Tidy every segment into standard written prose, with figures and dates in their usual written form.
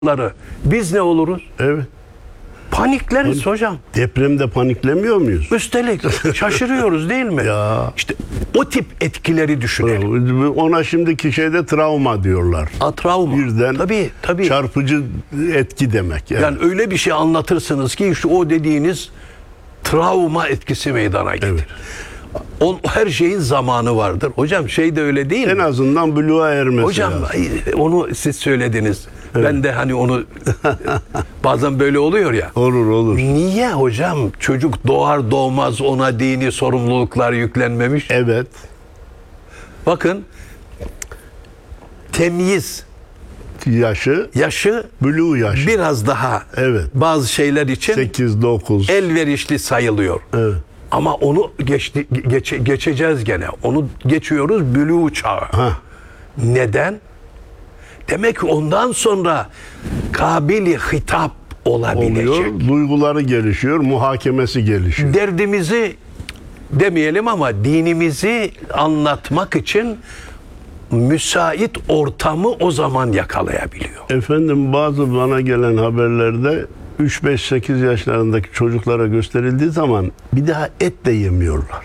biz ne oluruz? Evet. Panikleriz hocam. Depremde paniklemiyor muyuz? Üstelik şaşırıyoruz değil mi? Ya. İşte o tip etkileri düşünelim. Ona şimdiki şeyde travma diyorlar. Travma. Birden Tabii. çarpıcı etki demek. Yani öyle bir şey anlatırsınız ki işte o dediğiniz travma etkisi meydana getirir. Evet. Her şeyin zamanı vardır. Hocam şey de öyle değil mi? En azından buluğa ermesi. Hocam onu siz söylediniz. Evet. Ben de hani onu bazen böyle oluyor ya. Olur. Niye hocam çocuk doğar doğmaz ona dini sorumluluklar yüklenmemiş? Evet. Bakın temyiz yaşı buluğ yaşı. biraz daha bazı şeyler için 8-9 elverişli sayılıyor. Evet. Ama onu geçeceğiz gene. Onu geçiyoruz buluğ çağı. Neden? Demek ki ondan sonra kabili hitap olabilecek. Oluyor, duyguları gelişiyor, muhakemesi gelişiyor. Derdimizi demeyelim ama dinimizi anlatmak için müsait ortamı o zaman yakalayabiliyor. Efendim bazı bana gelen haberlerde 3-5-8 yaşlarındaki çocuklara gösterildiği zaman bir daha et de yemiyorlar.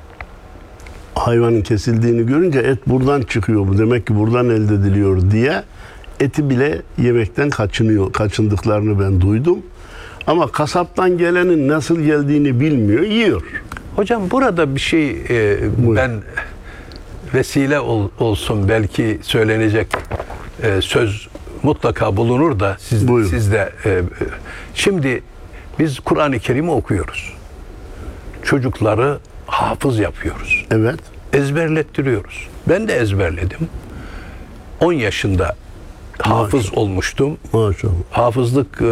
Hayvanın kesildiğini görünce et buradan çıkıyor bu demek ki buradan elde ediliyor diye eti bile yemekten kaçındıklarını ben duydum. Ama kasaptan gelenin nasıl geldiğini bilmiyor, yiyor. Hocam burada bir şey ben vesile olsun belki söylenecek söz mutlaka bulunur da siz de şimdi biz Kur'an-ı Kerim'i okuyoruz. Çocukları hafız yapıyoruz. Evet. Ezberlettiriyoruz. Ben de ezberledim. 10 yaşında hafız olmuştum. Maşallah. Hafızlık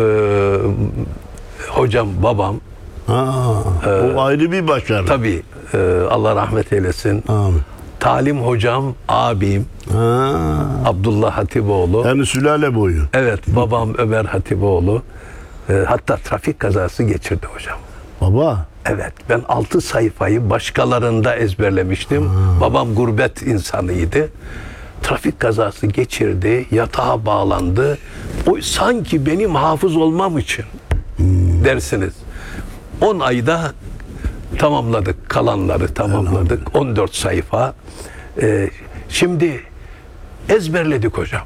hocam, babam. O ayrı bir başarı. Tabii. Allah rahmet eylesin. Amin. Talim hocam, abim. Abdullah Hatipoğlu. Yani sülale boyu. Evet, babam Ömer Hatipoğlu. Hatta trafik kazası geçirdi hocam. Baba. Evet, ben 6 sayfayı başkalarında ezberlemiştim. Babam gurbet insanıydı. Trafik kazası geçirdi, yatağa bağlandı. O sanki benim hafız olmam için dersiniz. 10 ayda tamamladık, kalanları tamamladık. 14 sayfa. Şimdi ezberledik hocam.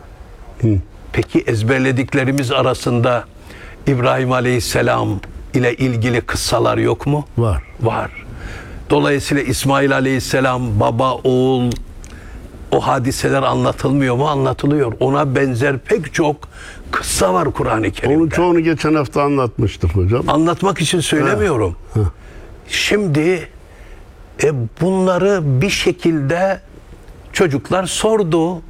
Peki ezberlediklerimiz arasında İbrahim Aleyhisselam ile ilgili kıssalar yok mu? Var. Var. Dolayısıyla İsmail Aleyhisselam, baba, oğul, o hadiseler anlatılmıyor mu? Anlatılıyor. Ona benzer pek çok kıssa var Kur'an-ı Kerim'de. Onun çoğunu geçen hafta anlatmıştık hocam. Anlatmak için söylemiyorum. Şimdi bunları bir şekilde çocuklar sordu.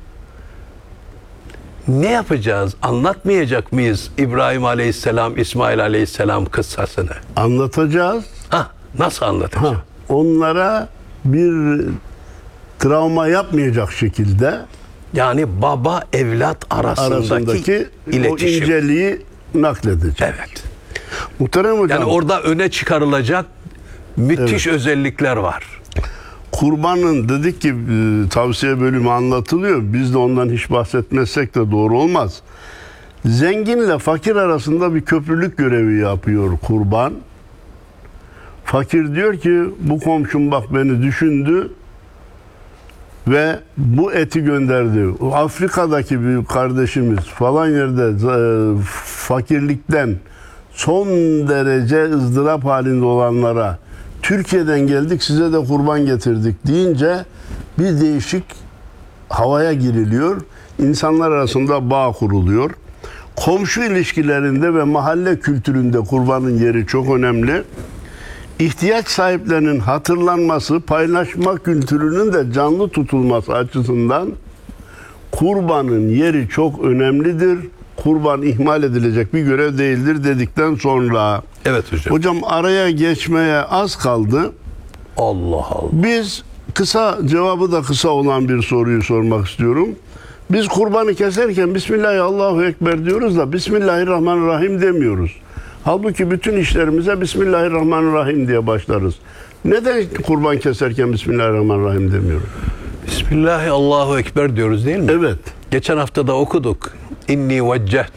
Ne yapacağız? Anlatmayacak mıyız İbrahim Aleyhisselam, İsmail Aleyhisselam kıssasını? Anlatacağız. Nasıl anlatacağız? Onlara bir travma yapmayacak şekilde yani baba evlat arasındaki iletişim. O inceliği nakledecek. Evet. Muhterem hocam. Yani orada öne çıkarılacak müthiş özellikler var. Kurbanın dedik ki tavsiye bölümü anlatılıyor. Biz de ondan hiç bahsetmezsek de doğru olmaz. Zenginle fakir arasında bir köprülük görevi yapıyor kurban. Fakir diyor ki bu komşum bak beni düşündü ve bu eti gönderdi. Afrika'daki bir kardeşimiz falan yerde fakirlikten son derece ızdırap halinde olanlara Türkiye'den geldik size de kurban getirdik deyince bir değişik havaya giriliyor. İnsanlar arasında bağ kuruluyor. Komşu ilişkilerinde ve mahalle kültüründe kurbanın yeri çok önemli. İhtiyaç sahiplerinin hatırlanması, paylaşma kültürünün de canlı tutulması açısından kurbanın yeri çok önemlidir. Kurban ihmal edilecek bir görev değildir dedikten sonra. Evet hocam. Hocam araya geçmeye az kaldı. Allah Allah. Biz cevabı da kısa olan bir soruyu sormak istiyorum. Biz kurbanı keserken Bismillahirrahmanirrahim diyoruz da Bismillahirrahmanirrahim demiyoruz. Halbuki bütün işlerimize Bismillahirrahmanirrahim diye başlarız. Neden kurban keserken Bismillahirrahmanirrahim demiyoruz? Bismillahirrahmanirrahim diyoruz değil mi? Evet. Geçen hafta da okuduk. inni vecceh